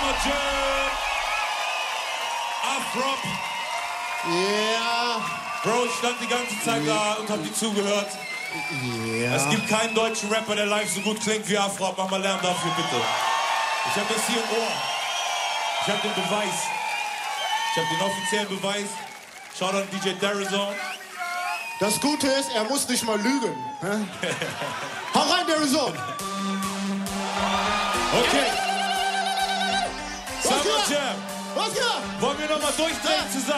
Summer Jam. Afrop. Ja. Bro, ich stand die ganze Zeit da und hab dir zugehört. Ja. Es gibt keinen deutschen Rapper, der live so gut klingt wie Afrop. Mach mal Lärm dafür, bitte. Ich hab das hier im Ohr. Ich hab den Beweis. Ich hab den offiziellen Beweis. Schaut an DJ Darizon. Das Gute ist, er muss nicht mal lügen. Hau rein, Darizon. Okay. Summer Jam. Was geht? Wollen wir nochmal durchdrehen zusammen?